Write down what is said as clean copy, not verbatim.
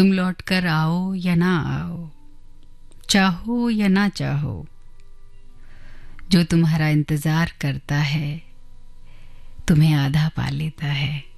तुम लौट कर आओ या ना आओ, चाहो या ना चाहो, जो तुम्हारा इंतजार करता है तुम्हें आधा पा लेता है।